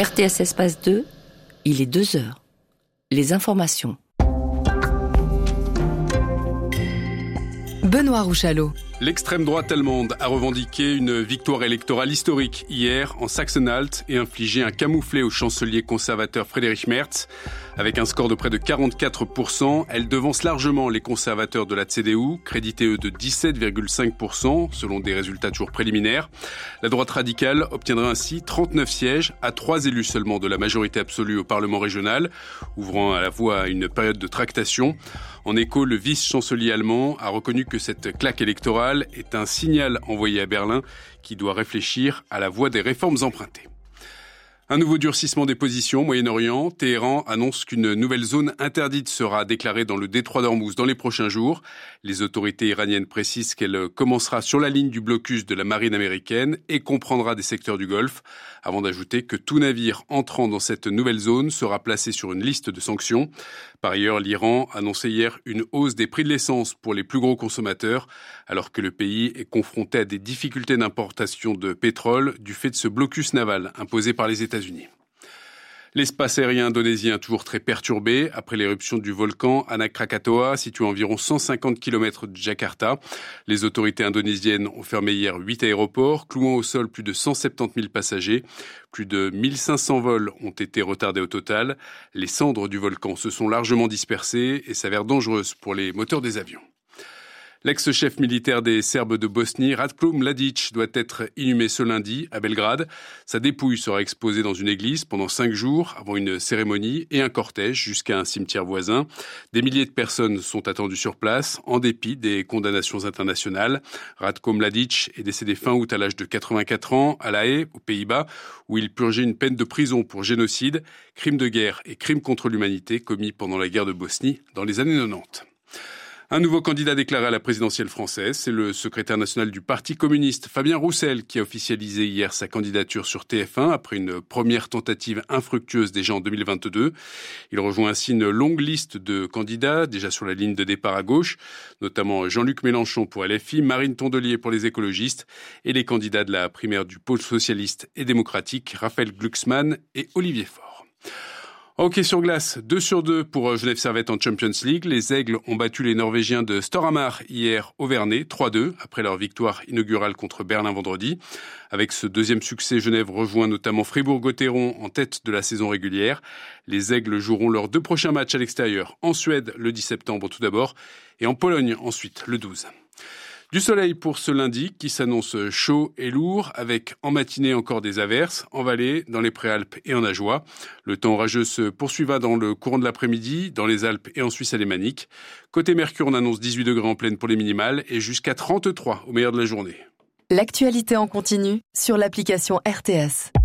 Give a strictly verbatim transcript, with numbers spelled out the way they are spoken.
R T S Espace deux, il est deux heures. Les informations. Benoît Rouchalot. L'extrême droite allemande a revendiqué une victoire électorale historique hier en Saxe-Anhalt et infligé un camouflet au chancelier conservateur Friedrich Merz. Avec un score de près de quarante-quatre pour cent, elle devance largement les conservateurs de la C D U, crédités eux de dix-sept virgule cinq pour cent selon des résultats toujours préliminaires. La droite radicale obtiendra ainsi trente-neuf sièges à trois élus seulement de la majorité absolue au Parlement régional, ouvrant à la voie à une période de tractation. En écho, le vice-chancelier allemand a reconnu que cette claque électorale est un signal envoyé à Berlin qui doit réfléchir à la voie des réformes empruntées. Un nouveau durcissement des positions au Moyen-Orient. Téhéran annonce qu'une nouvelle zone interdite sera déclarée dans le détroit d'Ormuz dans les prochains jours. Les autorités iraniennes précisent qu'elle commencera sur la ligne du blocus de la marine américaine et comprendra des secteurs du Golfe, avant d'ajouter que tout navire entrant dans cette nouvelle zone sera placé sur une liste de sanctions. Par ailleurs, l'Iran a annoncé hier une hausse des prix de l'essence pour les plus gros consommateurs, alors que le pays est confronté à des difficultés d'importation de pétrole du fait de ce blocus naval imposé par les États-Unis. L'espace aérien indonésien toujours très perturbé après l'éruption du volcan Anak Krakatoa, situé à environ cent cinquante kilomètres de Jakarta. Les autorités indonésiennes ont fermé hier huit aéroports, clouant au sol plus de cent soixante-dix mille passagers. Plus de mille cinq cents vols ont été retardés au total. Les cendres du volcan se sont largement dispersées et s'avèrent dangereuses pour les moteurs des avions. L'ex-chef militaire des Serbes de Bosnie, Ratko Mladic, doit être inhumé ce lundi à Belgrade. Sa dépouille sera exposée dans une église pendant cinq jours avant une cérémonie et un cortège jusqu'à un cimetière voisin. Des milliers de personnes sont attendues sur place en dépit des condamnations internationales. Ratko Mladic est décédé fin août à l'âge de quatre-vingt-quatre ans à La Haye, aux Pays-Bas, où il purgeait une peine de prison pour génocide, crime de guerre et crime contre l'humanité commis pendant la guerre de Bosnie dans les années quatre-vingt-dix. Un nouveau candidat déclaré à la présidentielle française, c'est le secrétaire national du Parti communiste, Fabien Roussel, qui a officialisé hier sa candidature sur T F un après une première tentative infructueuse déjà en deux mille vingt-deux. Il rejoint ainsi une longue liste de candidats déjà sur la ligne de départ à gauche, notamment Jean-Luc Mélenchon pour L F I, Marine Tondelier pour les écologistes et les candidats de la primaire du pôle socialiste et démocratique, Raphaël Glucksmann et Olivier Faure. Hockey sur glace, deux sur deux pour Genève Servette en Champions League. Les Aigles ont battu les Norvégiens de Storhamar hier au Vernet, trois deux, après leur victoire inaugurale contre Berlin vendredi. Avec ce deuxième succès, Genève rejoint notamment Fribourg-Gotteron en tête de la saison régulière. Les Aigles joueront leurs deux prochains matchs à l'extérieur, en Suède le dix septembre tout d'abord, et en Pologne ensuite le douze. Du soleil pour ce lundi qui s'annonce chaud et lourd avec en matinée encore des averses en Valais, dans les Préalpes et en Ajoie. Le temps orageux se poursuivra dans le courant de l'après-midi dans les Alpes et en Suisse alémanique. Côté Mercure, on annonce dix-huit degrés en pleine pour les minimales et jusqu'à trente-trois au meilleur de la journée. L'actualité en continu sur l'application R T S.